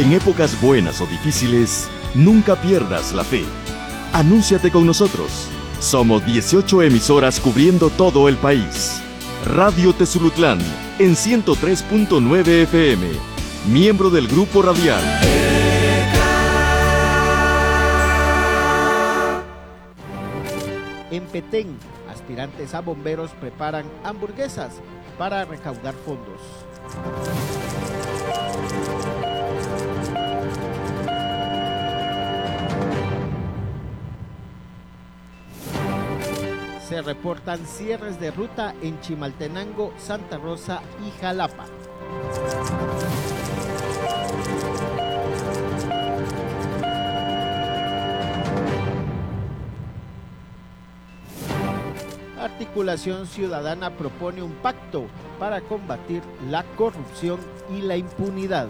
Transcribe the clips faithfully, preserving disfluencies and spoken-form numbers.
En épocas buenas o difíciles, nunca pierdas la fe. Anúnciate con nosotros. Somos dieciocho emisoras cubriendo todo el país. Radio Tezulutlán en ciento tres punto nueve F M, miembro del Grupo Radial. En Petén, aspirantes a bomberos preparan hamburguesas para recaudar fondos. Se reportan cierres de ruta en Chimaltenango, Santa Rosa y Jalapa. Articulación Ciudadana propone un pacto para combatir la corrupción y la impunidad.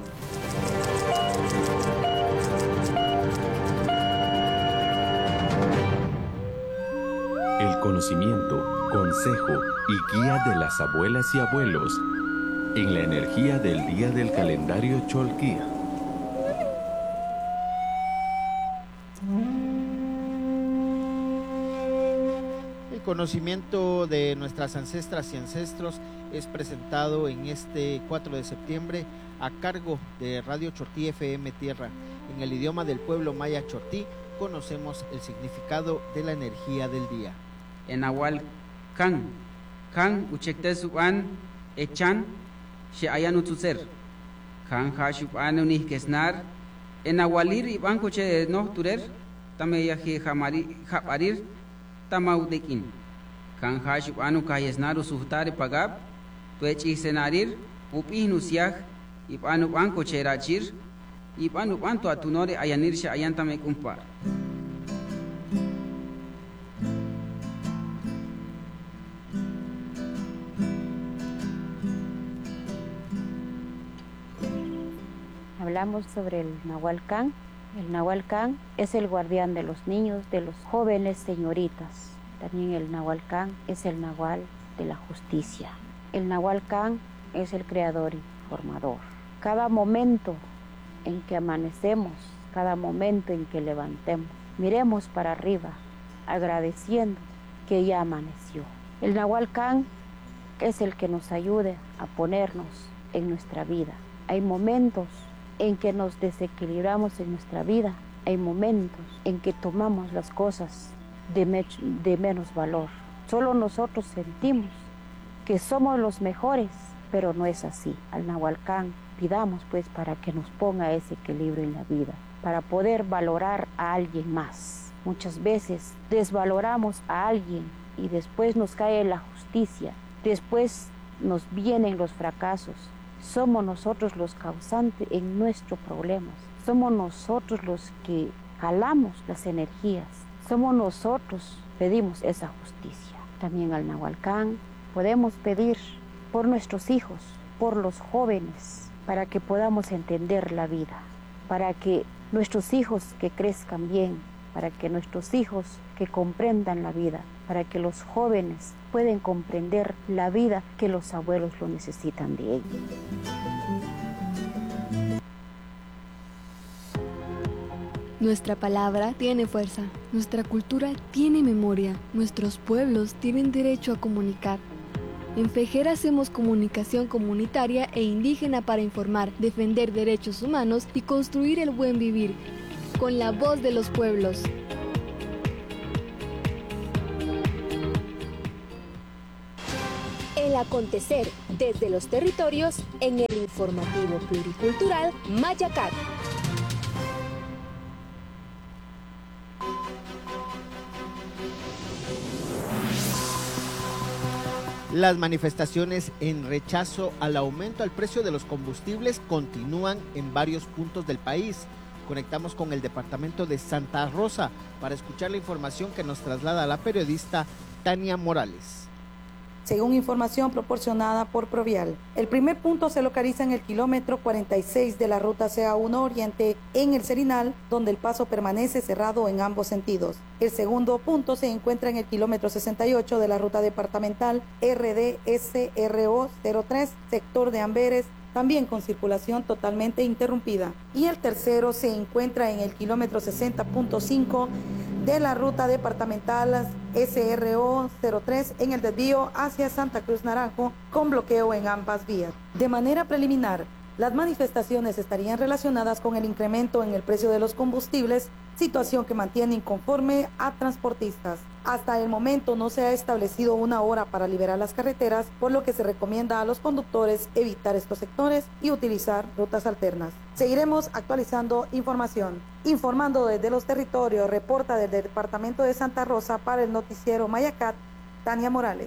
El conocimiento, consejo y guía de las abuelas y abuelos en la energía del día del calendario Cholquía. El conocimiento de nuestras ancestras y ancestros es presentado en este cuatro de septiembre a cargo de Radio Chortí F M Tierra. En el idioma del pueblo maya Chortí conocemos el significado de la energía del día. En Nahual Kan, Kan uchekte suban echan she ayan utsuser. Kan ha shuban unih kesnar en Nahualir iban coche no turer tame ya he jamari jabarir tamaudekin. Kan ha shuban kayesnar usuhtari pagab tuechi senarir upinusiach iban uban coche rachir iban uban to atunore ayanir she ayan tame kumpar. Hablamos sobre el Nahual Can. El Nahual Can es el guardián de los niños, de los jóvenes señoritas. También el Nahual Can es el Nahual de la justicia. El Nahual Can es el creador y formador. Cada momento en que amanecemos, cada momento en que levantemos, miremos para arriba, agradeciendo que ya amaneció. El Nahual Can es el que nos ayude a ponernos en nuestra vida. Hay momentos en que nos desequilibramos en nuestra vida, hay momentos en que tomamos las cosas de, me de menos valor. Solo nosotros sentimos que somos los mejores, pero no es así. Al Nahual Can pidamos pues para que nos ponga ese equilibrio en la vida, para poder valorar a alguien más. Muchas veces desvaloramos a alguien y después nos cae la justicia, después nos vienen los fracasos. Somos nosotros los causantes en nuestros problemas. Somos nosotros los que jalamos las energías. Somos nosotros pedimos esa justicia. También al Nahual Can podemos pedir por nuestros hijos, por los jóvenes, para que podamos entender la vida, para que nuestros hijos que crezcan bien, para que nuestros hijos que comprendan la vida, para que los jóvenes puedan comprender la vida que los abuelos lo necesitan de ellos. Nuestra palabra tiene fuerza, nuestra cultura tiene memoria, nuestros pueblos tienen derecho a comunicar. En FEJER hacemos comunicación comunitaria e indígena para informar, defender derechos humanos y construir el buen vivir, con la voz de los pueblos. El acontecer desde los territorios en el informativo pluricultural Mayacat. Las manifestaciones en rechazo al aumento al precio de los combustibles continúan en varios puntos del país. Conectamos con el departamento de Santa Rosa para escuchar la información que nos traslada la periodista Tania Morales. Según información proporcionada por Provial, el primer punto se localiza en el kilómetro cuarenta y seis de la ruta C A uno Oriente en el Serinal, donde el paso permanece cerrado en ambos sentidos. El segundo punto se encuentra en el kilómetro sesenta y ocho de la ruta departamental R D S R O cero tres, sector de Amberes, también con circulación totalmente interrumpida. Y el tercero se encuentra en el kilómetro sesenta punto cinco de la ruta departamental S R O cero tres en el desvío hacia Santa Cruz Naranjo, con bloqueo en ambas vías. De manera preliminar, las manifestaciones estarían relacionadas con el incremento en el precio de los combustibles, situación que mantiene inconforme a transportistas. Hasta el momento no se ha establecido una hora para liberar las carreteras, por lo que se recomienda a los conductores evitar estos sectores y utilizar rutas alternas. Seguiremos actualizando información. Informando desde los territorios, reporta desde el departamento de Santa Rosa para el noticiero Mayacat, Tania Morales.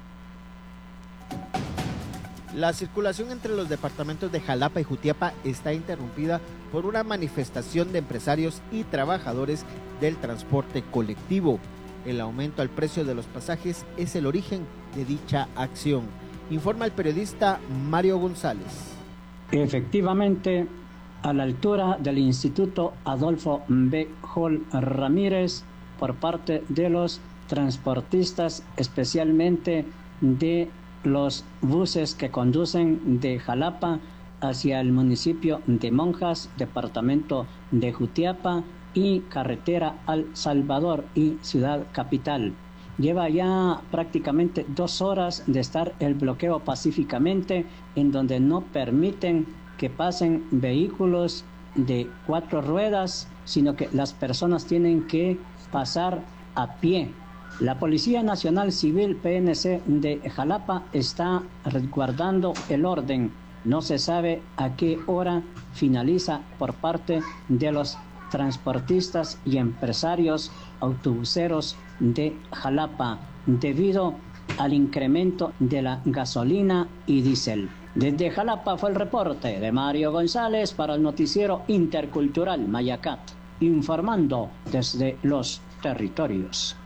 La circulación entre los departamentos de Jalapa y Jutiapa está interrumpida por una manifestación de empresarios y trabajadores del transporte colectivo. El aumento al precio de los pasajes es el origen de dicha acción, informa el periodista Mario González. Efectivamente, a la altura del Instituto Adolfo B. Hall Ramírez, por parte de los transportistas, especialmente de los buses que conducen de Jalapa hacia el municipio de Monjas, departamento de Jutiapa, y carretera al Salvador y Ciudad Capital. Lleva ya prácticamente dos horas de estar el bloqueo pacíficamente, en donde no permiten que pasen vehículos de cuatro ruedas, sino que las personas tienen que pasar a pie. La Policía Nacional Civil P N C de Jalapa está resguardando el orden. No se sabe a qué hora finaliza por parte de los transportistas y empresarios autobuseros de Jalapa debido al incremento de la gasolina y diésel. Desde Jalapa fue el reporte de Mario González para el noticiero intercultural Mayacat, informando desde los territorios.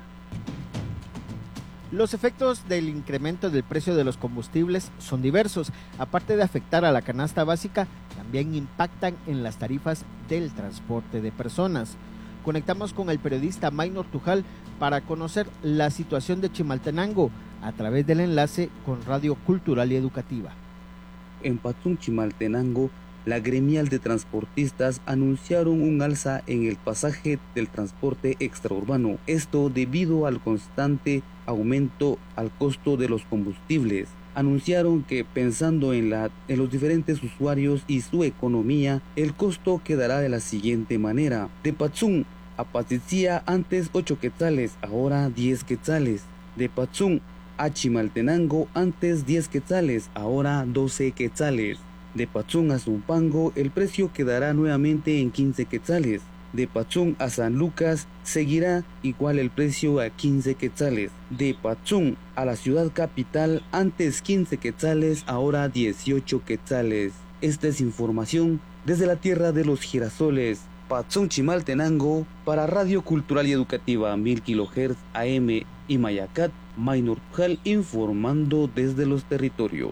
Los efectos del incremento del precio de los combustibles son diversos. Aparte de afectar a la canasta básica, también impactan en las tarifas del transporte de personas. Conectamos con el periodista Maynor Tujal para conocer la situación de Chimaltenango a través del enlace con Radio Cultural y Educativa. En Patzún, Chimaltenango, la gremial de transportistas anunciaron un alza en el pasaje del transporte extraurbano. Esto debido al constante aumento al costo de los combustibles. Anunciaron que pensando en, la, en los diferentes usuarios y su economía, el costo quedará de la siguiente manera. De Patzún a Patzicía, antes ocho quetzales, ahora diez quetzales. De Patzún a Chimaltenango, antes diez quetzales, ahora doce quetzales. De Patzún a Zumpango, el precio quedará nuevamente en quince quetzales. De Patzún a San Lucas, seguirá igual el precio a quince quetzales. De Patzún a la ciudad capital, antes quince quetzales, ahora dieciocho quetzales. Esta es información desde la tierra de los girasoles. Patzún, Chimaltenango, para Radio Cultural y Educativa, mil kilohertz A M y Mayacat, Maynor Tujal informando desde los territorios.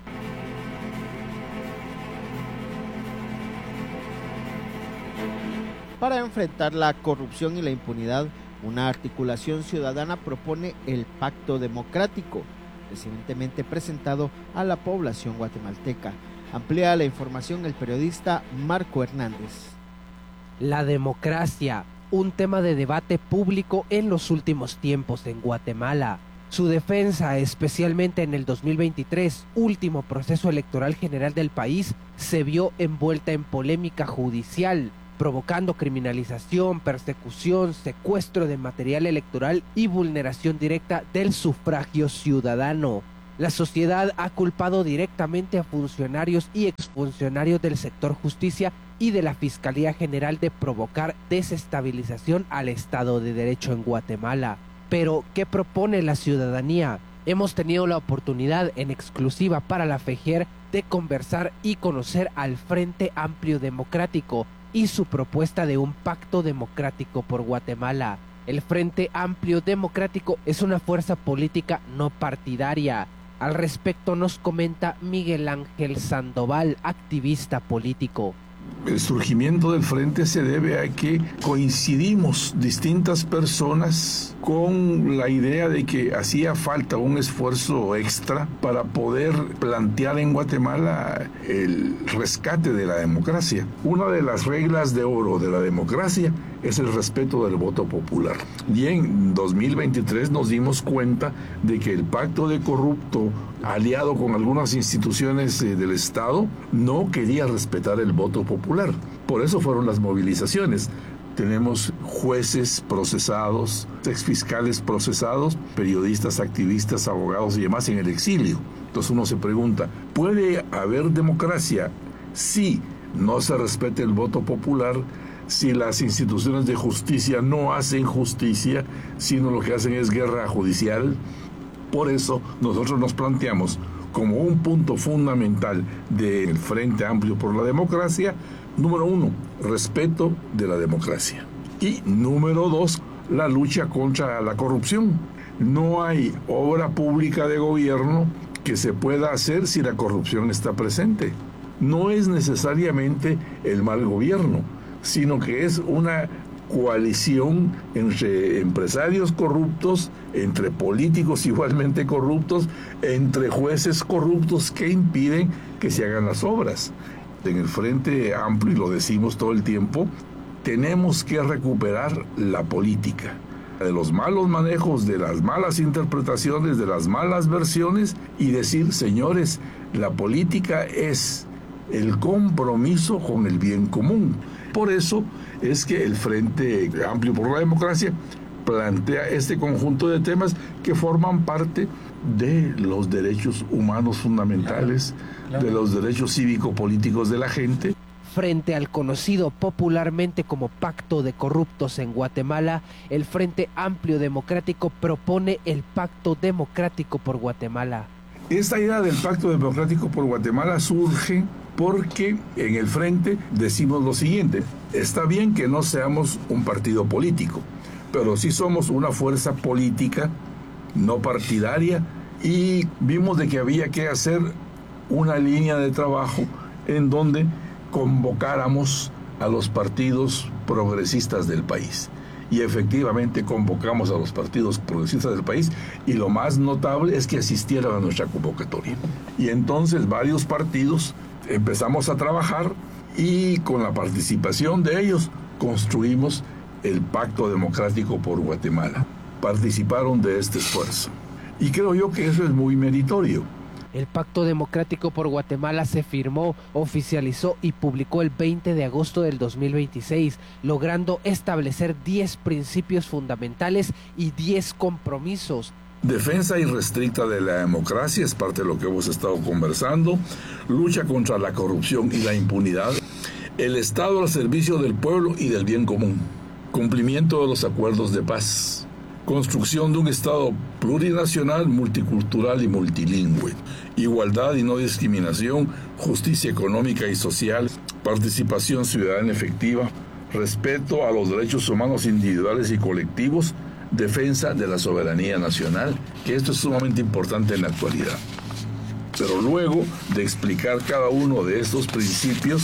Para enfrentar la corrupción y la impunidad, una articulación ciudadana propone el Pacto Democrático, recientemente presentado a la población guatemalteca. Amplía la información el periodista Marco Hernández. La democracia, un tema de debate público en los últimos tiempos en Guatemala. Su defensa, especialmente en el dos mil veintitrés, último proceso electoral general del país, se vio envuelta en polémica judicial, provocando criminalización, persecución, secuestro de material electoral y vulneración directa del sufragio ciudadano. La sociedad ha culpado directamente a funcionarios y exfuncionarios del sector justicia y de la Fiscalía General de provocar desestabilización al Estado de Derecho en Guatemala. Pero, ¿qué propone la ciudadanía? Hemos tenido la oportunidad en exclusiva para la FEGIER de conversar y conocer al Frente Amplio Democrático y su propuesta de un pacto democrático por Guatemala. El Frente Amplio Democrático es una fuerza política no partidaria. Al respecto nos comenta Miguel Ángel Sandoval, activista político. El surgimiento del frente se debe a que coincidimos distintas personas con la idea de que hacía falta un esfuerzo extra para poder plantear en Guatemala el rescate de la democracia. Una de las reglas de oro de la democracia es el respeto del voto popular. Y en dos mil veintitrés nos dimos cuenta de que el pacto de corrupto, aliado con algunas instituciones eh, del Estado, no quería respetar el voto popular. Por eso fueron las movilizaciones. Tenemos jueces procesados, exfiscales procesados, periodistas, activistas, abogados y demás en el exilio. Entonces uno se pregunta, ¿puede haber democracia si no se respete el voto popular, si las instituciones de justicia no hacen justicia, sino lo que hacen es guerra judicial? Por eso nosotros nos planteamos como un punto fundamental del Frente Amplio por la Democracia, número uno, respeto de la democracia. Y número dos, la lucha contra la corrupción. No hay obra pública de gobierno que se pueda hacer si la corrupción está presente. No es necesariamente el mal gobierno, sino que es una coalición entre empresarios corruptos, entre políticos igualmente corruptos, entre jueces corruptos que impiden que se hagan las obras. En el Frente Amplio, y lo decimos todo el tiempo, tenemos que recuperar la política. De los malos manejos, de las malas interpretaciones, de las malas versiones, y decir, señores, la política es el compromiso con el bien común. Por eso es que el Frente Amplio por la Democracia plantea este conjunto de temas que forman parte de los derechos humanos fundamentales, claro, claro. de los derechos cívico-políticos de la gente. Frente al conocido popularmente como Pacto de Corruptos en Guatemala, el Frente Amplio Democrático propone el Pacto Democrático por Guatemala. Esta idea del Pacto Democrático por Guatemala surge porque en el Frente decimos lo siguiente: está bien que no seamos un partido político, pero sí somos una fuerza política no partidaria, y vimos de que había que hacer una línea de trabajo en donde convocáramos a los partidos progresistas del país. Y efectivamente convocamos a los partidos progresistas del país, y lo más notable es que asistieron a nuestra convocatoria. Y entonces varios partidos empezamos a trabajar, y con la participación de ellos construimos el Pacto Democrático por Guatemala. Participaron de este esfuerzo. Y creo yo que eso es muy meritorio. El Pacto Democrático por Guatemala se firmó, oficializó y publicó el veinte de agosto del dos mil veintiséis, logrando establecer diez principios fundamentales y diez compromisos. Defensa irrestricta de la democracia es parte de lo que hemos estado conversando. Lucha contra la corrupción y la impunidad. El Estado al servicio del pueblo y del bien común. Cumplimiento de los acuerdos de paz. Construcción de un Estado plurinacional, multicultural y multilingüe. Igualdad y no discriminación, justicia económica y social, participación ciudadana efectiva, respeto a los derechos humanos individuales y colectivos, defensa de la soberanía nacional, que esto es sumamente importante en la actualidad. Pero luego de explicar cada uno de estos principios,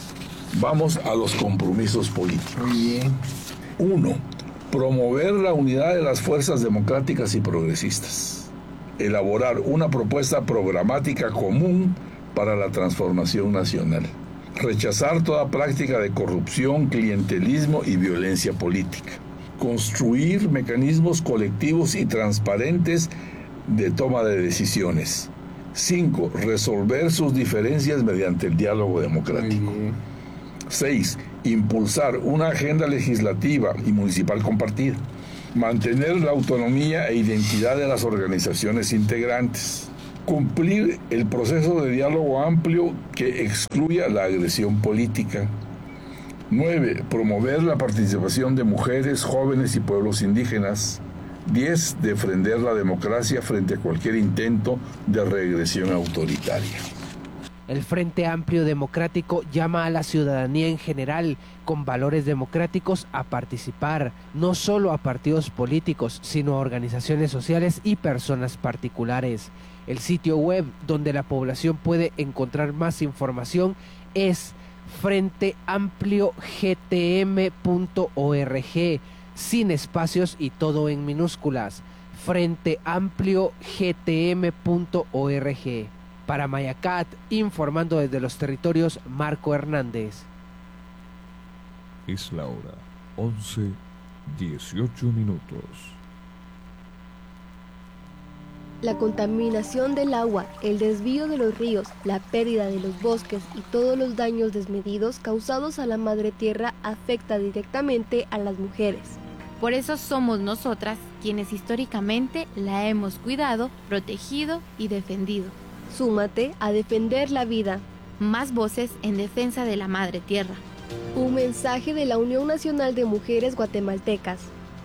vamos a los compromisos políticos. Muy bien. Uno, promover la unidad de las fuerzas democráticas y progresistas. Elaborar una propuesta programática común para la transformación nacional. Rechazar toda práctica de corrupción, clientelismo y violencia política. Construir mecanismos colectivos y transparentes de toma de decisiones. Cinco, resolver sus diferencias mediante el diálogo democrático. Seis, impulsar una agenda legislativa y municipal compartida. Mantener la autonomía e identidad de las organizaciones integrantes. Cumplir el proceso de diálogo amplio que excluya la agresión política. Nueve, promover la participación de mujeres, jóvenes y pueblos indígenas. Diez, defender la democracia frente a cualquier intento de regresión autoritaria. El Frente Amplio Democrático llama a la ciudadanía en general, con valores democráticos, a participar, no solo a partidos políticos, sino a organizaciones sociales y personas particulares. El sitio web donde la población puede encontrar más información es Frente Amplio G T M punto org, sin espacios y todo en minúsculas. Frente Amplio G T M punto org. Para Mayacat, informando desde los territorios, Marco Hernández. Es la hora, once, dieciocho minutos. La contaminación del agua, el desvío de los ríos, la pérdida de los bosques y todos los daños desmedidos causados a la madre tierra afecta directamente a las mujeres. Por eso somos nosotras quienes históricamente la hemos cuidado, protegido y defendido. Súmate a defender la vida. Más voces en defensa de la madre tierra. Un mensaje de la Unión Nacional de Mujeres Guatemaltecas.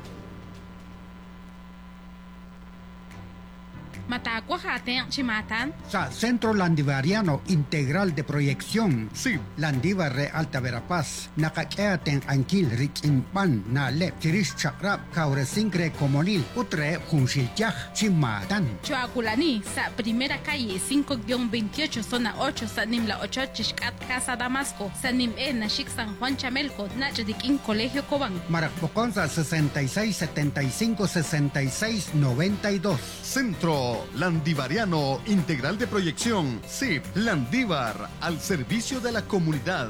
Sa Centro Landivariano Integral de Proyección, S I B, Landívar Re Alta Verapaz, Nakakeaten Anquil Rikinpan, Nale, Tirish Chakrap, Kauresincre Comonil, Utre, Junshilchaj, Chimatan. Chuaculani, sa primera calle cinco veintiocho, zona ocho, Sanim La ocho, Chishkat, Casa Damasco, Sanim E, Nashik San Juan Chamelco, Nachdikin, Colegio Cobán. Marapoconza sesenta y seis setenta y cinco sesenta y seis noventa y dos. Centro Landivariano Integral de Proyección, S I B, Landívar, al servicio de la comunidad.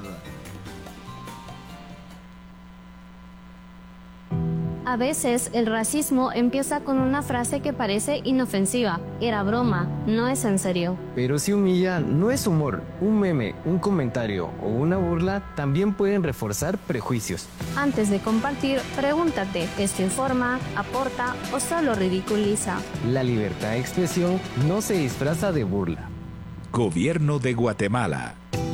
A veces el racismo empieza con una frase que parece inofensiva. Era broma, no es en serio. Pero si humilla, no es humor. Un meme, un comentario o una burla también pueden reforzar prejuicios. Antes de compartir, pregúntate, ¿esto informa, aporta o solo ridiculiza? La libertad de expresión no se disfraza de burla. Gobierno de Guatemala.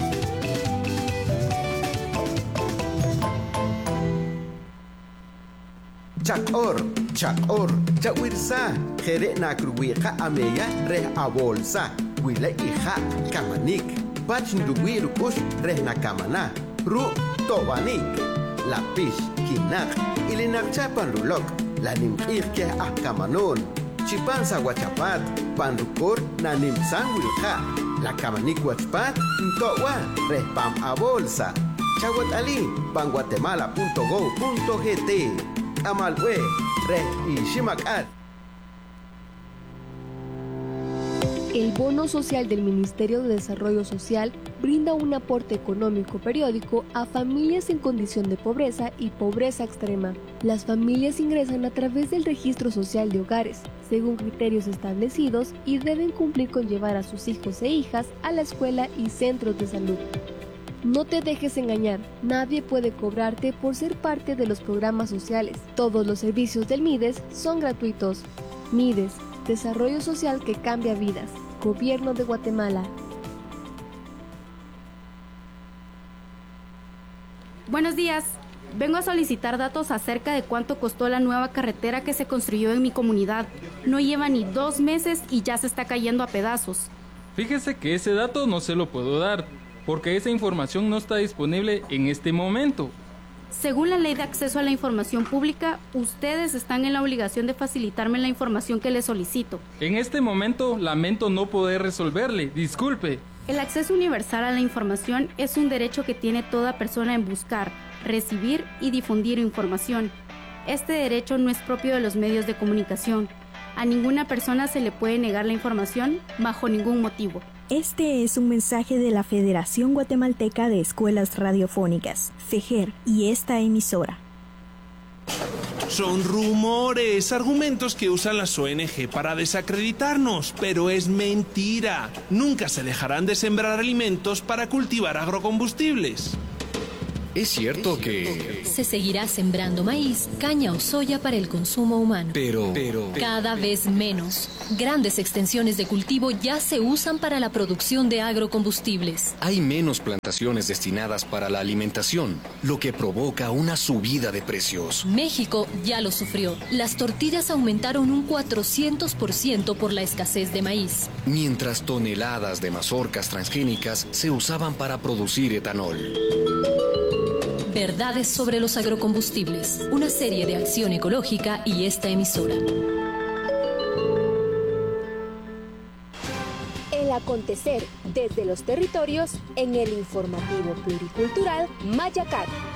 Chakor, chakor, chawirsa, jere nakruwika ameya reh abolsa, wila ija kamanik, bach nduwir kush reh nakamana, ru tobanik, lapish kinak, ilinak chapan rulok, lanim irke ahkamanon, chipansa guachapat, panrukor nanim sanwilka, la kamanik guachpat, ntowa reh pam abolsa, chawat ali, panguatemala punto go punto gt. Amalwe, Re y Shimakat. El bono social del Ministerio de Desarrollo Social brinda un aporte económico periódico a familias en condición de pobreza y pobreza extrema. Las familias ingresan a través del registro social de hogares, según criterios establecidos, y deben cumplir con llevar a sus hijos e hijas a la escuela y centros de salud. No te dejes engañar, nadie puede cobrarte por ser parte de los programas sociales. Todos los servicios del MIDES son gratuitos. MIDES, Desarrollo Social que cambia vidas. Gobierno de Guatemala. Buenos días. Vengo a solicitar datos acerca de cuánto costó la nueva carretera que se construyó en mi comunidad. No lleva ni dos meses y ya se está cayendo a pedazos. Fíjese que ese dato no se lo puedo dar, porque esa información no está disponible en este momento. Según la Ley de Acceso a la Información Pública, ustedes están en la obligación de facilitarme la información que les solicito. En este momento lamento no poder resolverle, disculpe. El acceso universal a la información es un derecho que tiene toda persona en buscar, recibir y difundir información. Este derecho no es propio de los medios de comunicación. A ninguna persona se le puede negar la información bajo ningún motivo. Este es un mensaje de la Federación Guatemalteca de Escuelas Radiofónicas, FEGER, y esta emisora. Son rumores, argumentos que usan las O N G para desacreditarnos, pero es mentira. Nunca se dejarán de sembrar alimentos para cultivar agrocombustibles. Es cierto que... Se seguirá sembrando maíz, caña o soya para el consumo humano. Pero... pero... Cada vez menos. Grandes extensiones de cultivo ya se usan para la producción de agrocombustibles. Hay menos plantaciones destinadas para la alimentación, lo que provoca una subida de precios. México ya lo sufrió. Las tortillas aumentaron un cuatrocientos por ciento por la escasez de maíz. Mientras toneladas de mazorcas transgénicas se usaban para producir etanol. Verdades sobre los agrocombustibles, una serie de acción ecológica y esta emisora. El acontecer desde los territorios en el informativo pluricultural Mayacat.